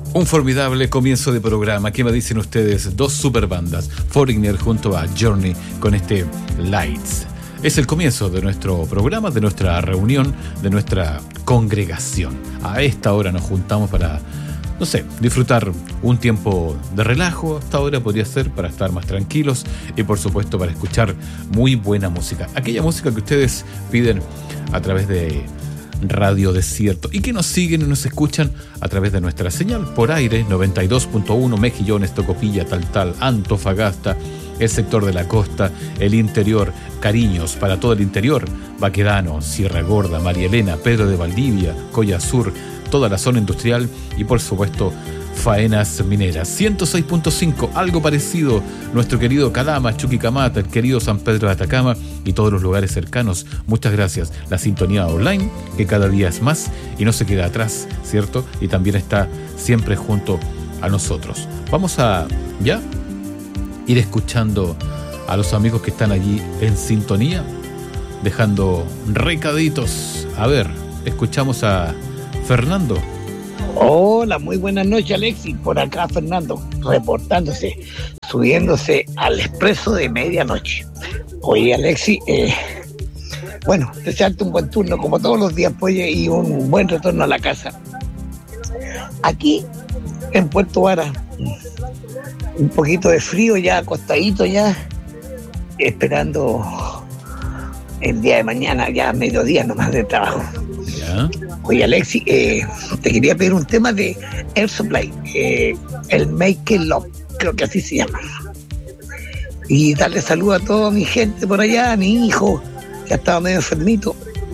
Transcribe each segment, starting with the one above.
Un formidable comienzo de programa. ¿Qué me dicen ustedes? Dos super bandas, Foreigner junto a Journey con este Lights. Es el comienzo de nuestro programa, de nuestra reunión, de nuestra congregación. A esta hora nos juntamos para, no sé, disfrutar un tiempo de relajo. Hasta ahora podría ser para estar más tranquilos y por supuesto para escuchar muy buena música. Aquella música que ustedes piden a través de Radio Desierto y que nos siguen y nos escuchan a través de nuestra señal por aire 92.1 Mejillones, Tocopilla, Taltal, Antofagasta, el sector de la costa, el interior, cariños para todo el interior, Baquedano, Sierra Gorda, María Elena, Pedro de Valdivia, Coya Sur, toda la zona industrial y por supuesto faenas mineras. 106.5, algo parecido, nuestro querido Calama, Chuquicamata, el querido San Pedro de Atacama y todos los lugares cercanos. Muchas gracias. La sintonía online, que cada día es más y no se queda atrás, ¿cierto? Y también está siempre junto a nosotros. Vamos a, ya, ir escuchando a los amigos que están allí en sintonía, dejando recaditos. A ver, escuchamos a Fernando. Hola, muy buenas noches, Alexis. Por acá Fernando, reportándose, subiéndose al expreso de medianoche. Oye, Alexis, bueno, desearte un buen turno como todos los días, pues, y un buen retorno a la casa. Aquí en Puerto Vara, un poquito de frío ya, acostadito ya, esperando el día de mañana, ya a mediodía nomás de trabajo. ¿Ya? Oye, Alexis, te quería pedir un tema de Air Supply, el Make It Love, creo que así se llama. Y darle saludo a toda mi gente por allá, a mi hijo, que ha estado medio enfermito.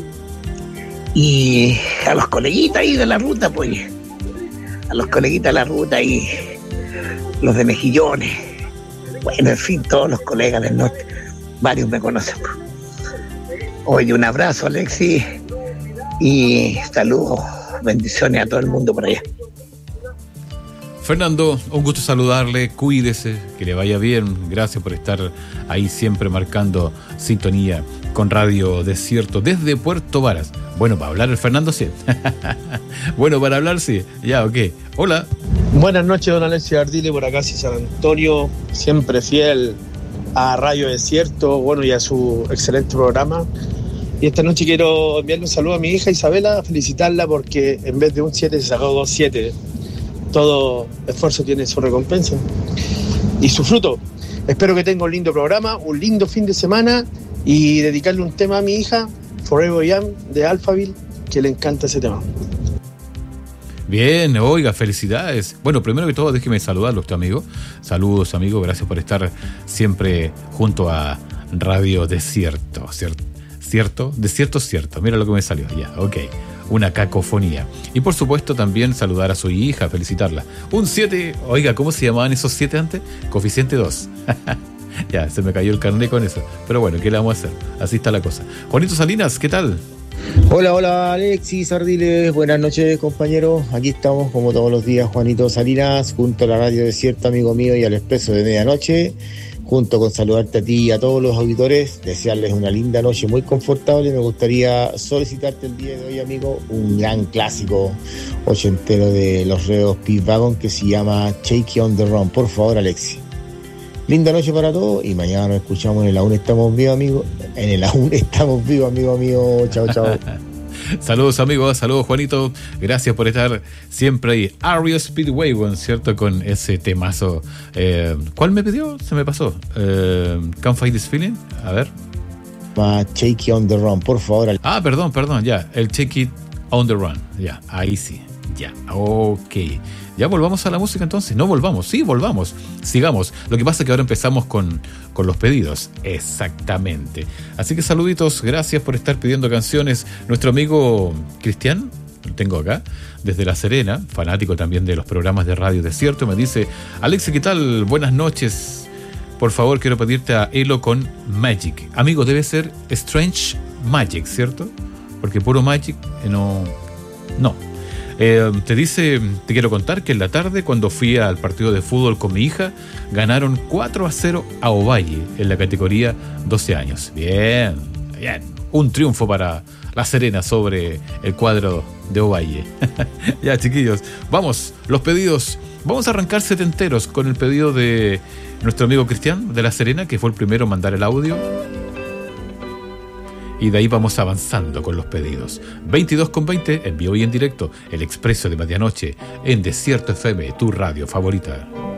Y a los coleguitas ahí de la ruta, pues. A los coleguitas de la ruta y los de Mejillones. Bueno, en fin, todos los colegas del norte. Varios me conocen. Oye, un abrazo, Alexis. Y saludos, bendiciones a todo el mundo por allá. Fernando, un gusto saludarle, cuídese, que le vaya bien, gracias por estar ahí siempre marcando sintonía con Radio Desierto desde Puerto Varas. Bueno, para hablar el Fernando sí. Bueno, para hablar sí, ya, ok. Hola. Buenas noches, don Alexis Ardile, por acá San Antonio, siempre fiel a Radio Desierto, bueno, y a su excelente programa. Y esta noche quiero enviarle un saludo a mi hija Isabela, felicitarla porque en vez de un 7 se sacó 2 7. Todo esfuerzo tiene su recompensa y su fruto. Espero que tenga un lindo programa, un lindo fin de semana y dedicarle un tema a mi hija, Forever Young, de Alphaville, que le encanta ese tema. Bien, oiga, felicidades. Bueno, primero que todo, déjeme saludarlo a usted, amigo. Saludos, amigo, gracias por estar siempre junto a Radio Desierto, ¿cierto? ¿Cierto? Desierto, cierto. Mira lo que me salió. Ya, ok. Una cacofonía. Y por supuesto también saludar a su hija, felicitarla. Un 7. Oiga, ¿cómo se llamaban esos 7 antes? Coeficiente 2. Ya, se me cayó el carnet con eso. Pero bueno, ¿qué le vamos a hacer? Así está la cosa. Juanito Salinas, ¿qué tal? Hola, Alexis Ardiles. Buenas noches, compañeros. Aquí estamos, como todos los días, Juanito Salinas, junto a la Radio Desierto, amigo mío, y al Expreso de Medianoche. Junto con saludarte a ti y a todos los auditores, desearles una linda noche muy confortable. Me gustaría solicitarte el día de hoy, amigo, un gran clásico ochentero de los Reos Speedwagon que se llama Shake on the Run. Por favor, Alexis. Linda noche para todos y mañana nos escuchamos en el Aún Estamos Vivos, amigo. En el Aún Estamos Vivos, amigo mío. Chao, chao. Saludos, amigos, saludos, Juanito. Gracias por estar siempre ahí. Ario Speedwagon, ¿cierto? Con ese temazo. ¿Cuál me pidió? Se me pasó. Can't Fight This Feeling. A ver. Shake It on the Run, por favor. Ah, perdón, ya. El Shake It on the Run. Ya, ahí sí. Ya, ok. Ya volvamos a la música entonces. No volvamos, sí, volvamos. Sigamos. Lo que pasa es que ahora empezamos con los pedidos. Exactamente. Así que saluditos, gracias por estar pidiendo canciones. Nuestro amigo Cristian, lo tengo acá, desde La Serena, fanático también de los programas de Radio Desierto, me dice: Alex, ¿qué tal? Buenas noches. Por favor, quiero pedirte a Elo con Magic. Amigo, debe ser Strange Magic, ¿cierto? Porque puro Magic no. Te quiero contar que en la tarde, cuando fui al partido de fútbol con mi hija, ganaron 4-0 a Ovalle en la categoría 12 años. Bien. Un triunfo para La Serena sobre el cuadro de Ovalle. Ya, chiquillos, vamos, los pedidos. Vamos a arrancar setenteros con el pedido de nuestro amigo Cristian de La Serena, que fue el primero en mandar el audio. Y de ahí vamos avanzando con los pedidos. 22:20, en vivo y en directo, el expreso de medianoche en Desierto FM, tu radio favorita.